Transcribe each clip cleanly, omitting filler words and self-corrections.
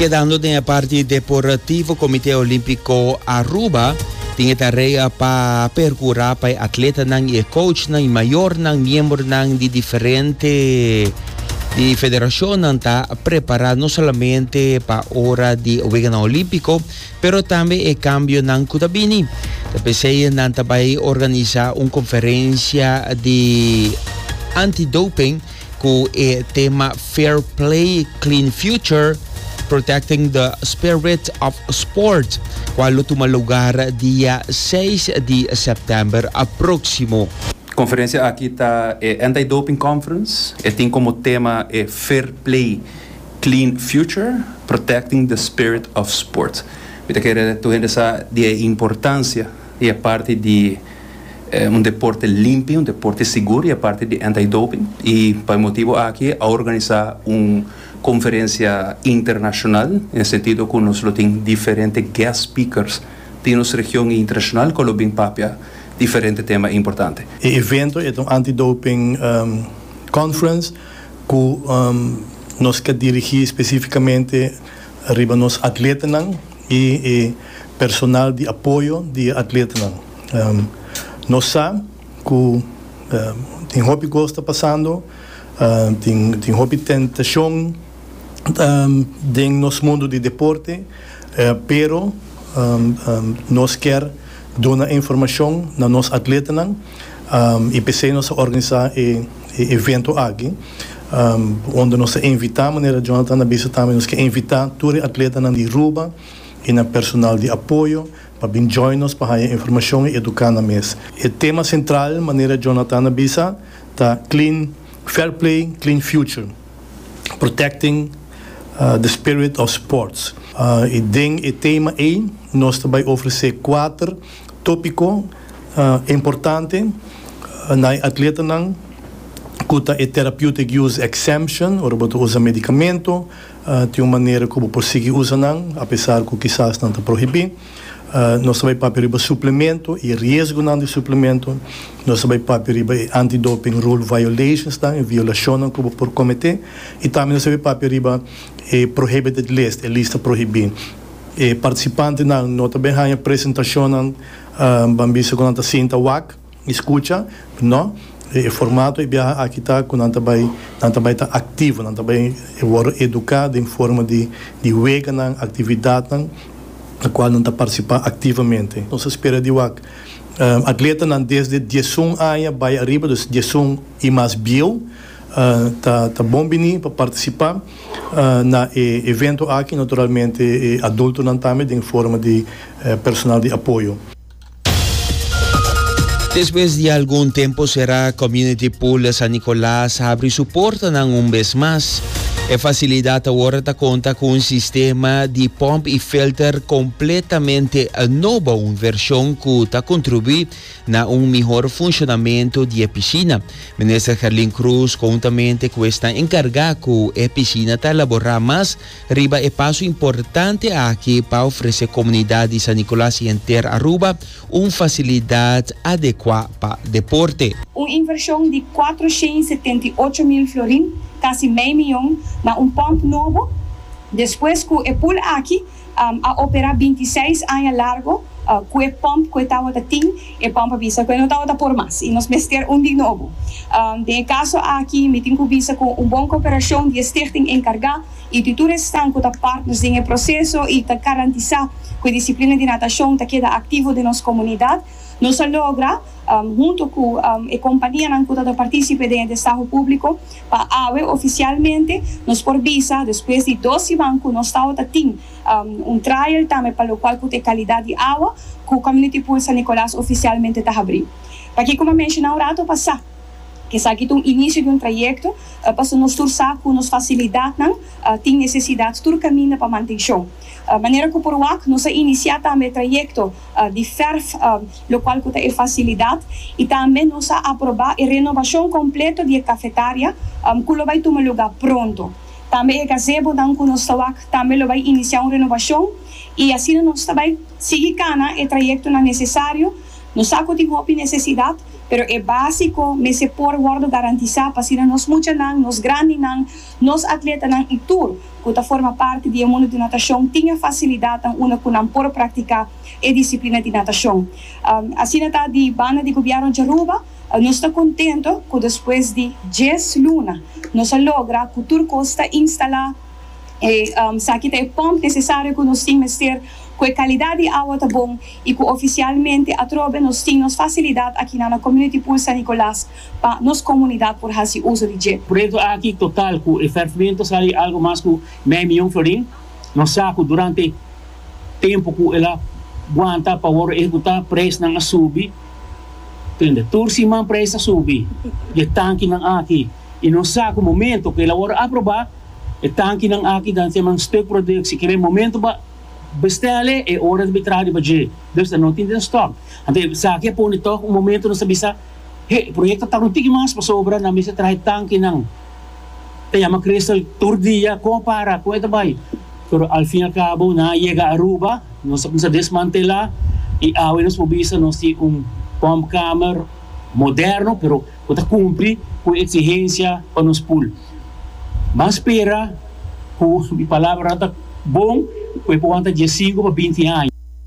Quedando na parte deportiva, o Comitê Olímpico Aruba tinha tarefa para percurar para atleta e coach e maior membro de diferente de federação está preparado não somente para a hora de o olímpico, pero também é cambio na Kutabini. A PCI vai organizar uma conferência de antidoping com o tema Fair Play, Clean Future, Protecting the Spirit of Sport, qual toma lugar dia 6 de setembro próximo. Conferência aqui está Anti-Doping Conference e tem como tema Fair Play, Clean Future, Protecting the Spirit of Sport. Eu quero que essa de importância e a parte de deporte limpo, deporte seguro e a parte de anti-doping. E por motivo aqui a organizar uma conferência internacional, no sentido que nós temos diferentes guest speakers de nossa região internacional, que bem papia diferente tema importante. O evento é um anti-doping conference que nós queremos dirigir especificamente arriba nos atletas e personal de apoio de atletas. Nós sabemos que tem hobby gosta passando, tem hobby tentação dentro do nosso mundo de deporte, pero nós quer dar informação na nossa atleta e pensei nós organizar evento aqui onde nós invitamos maneira Jonathan Abisa também nós quer invitar todos os atletas de Aruba e na personal de apoio para vir join-nos para a informação e educar na mesa. O tema central maneira Jonathan Abisa tá clean fair play clean future protecting the spirit of sports. E dentro do tema aí nós também oferecer 4 tópicos importantes na atleta que é therapeutic use exemption, ou você usa medicamento, tem uma maneira como conseguir usar apesar que quizás não está proibido. Nós também para suplemento e risco de suplemento, nós também para anti-doping rule violations, violação que por cometer, e também nós também para prohibited list, a lista proibida. E participante não também há apresentação bambisa com a cinta WAC, escuta, não? O formato é aqui está com não também está ativo, não também educado em forma de wega na atividade na qual não está participando ativamente. Nós espera de WAC atleta não desde 18 anos vai arriba dos 18 e mais bio tá bom para participar na evento aqui naturalmente adulto não também em forma de personal de apoio. Depois de algum tempo será Community Pool San Nicolás abre suporte vez mais. A facilidade agora conta com um sistema de pompa e filter completamente novo, uma versão que contribui na melhor funcionamento da piscina. O ministro Carlin Cruz contamente que está encarregado que a piscina elaborar mais riba é passo importante aqui para oferecer à comunidade de San Nicolás e inteira Aruba uma facilidade adequada para deporte. Uma inversão de 478 mil florins, quase meio milhão, na pompa novo. Depois que o pool aqui a operar 26 anos largo, com a pompa que estava tem, a pompa visa que não estava por mais, e nós meter de novo. De caso aqui, me tenho visa com uma boa cooperação de stichting encarregada e de todos estão com partners no processo e garantizar que a disciplina de natação queda ativo de nossa comunidade. Nós logra junto com a companhia que participa do Estado Público para oficialmente nos por visa depois de 12 bancos nós estamos tendo trial também para o qual tem qualidade de água que o Community Pool San Nicolás oficialmente está abrindo. Para que como mencionei o rato passar que está aqui o início de projeto para nos torçar com nos facilidade tem necessidade de caminho para manutenção. Maneira que por WAC nós iniciamos também o projeto de FERF, o qual tem facilidade, e também nós aprovar a renovação completa da cafeteria, que vai tomar lugar pronto. Também o gazebo, que nós também vai iniciar uma renovação, e assim nós também seguir o projeto necessário, nós temos necessidade, pero é básico me se por guardo garantizar para si nos mucha nang, nos grande nang, nos atleta nang e tour, que forma parte do mundo de natação, tinha facilidade uma que não por praticar a disciplina de natação. Assim está de banda de governo de Aruba, nós estamos contentes que depois de 10 lunas, nós logra que Turco Costa instalar aqui tem pompa necessário que nós temos ter com a qualidade de água tá bom e que oficialmente a trobe nós temos facilidade aqui na Community Pool San Nicolás para nossa comunidade por fazer uso de jet. Projeto aqui total com o fervimento sai algo mais que meio milhão florim, nós saco durante tempo que ela aguanta para executar preço na subi, entende? Turciman preço subi, e tanque na aqui e nós saco momento que ela vai aprovar e tanque ng aki dan siya mang stock product si kaya momento ba bestele e oras bitradi ba je there's no tin stock ante sa akin po nito kung momento na sabi sa proyekto tarong tigi mas pasobra na misa try tanque ng kaya mag crystal tour dia compara ko ito bay pero al fin al cabo na llega Aruba no sa desmantela e awe nos pobisa no si pump camera moderno pero kuta cumpri com exigência para nos pool. Mas espera, com a palavra tá bom, foi por conta de 5 para 20 anos.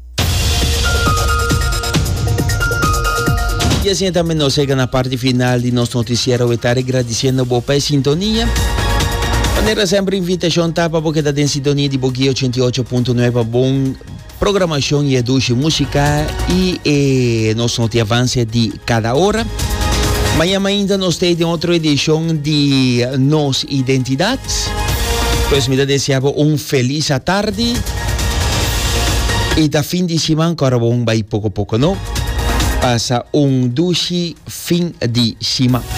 E assim também nós chegamos na parte final de nosso noticiário. Eu estou agradecendo a boa sintonia. Maneira sempre invitação para porque está em sintonia de Boguia 88.9 bom programação e educação música e nosso noticiário avança de cada hora. Amanhã ainda nós temos outra edição de Nos Identidades. Pois me desejo feliz tarde. E da fim de semana, agora vamos pouco a pouco, não? Passa doce fim de semana.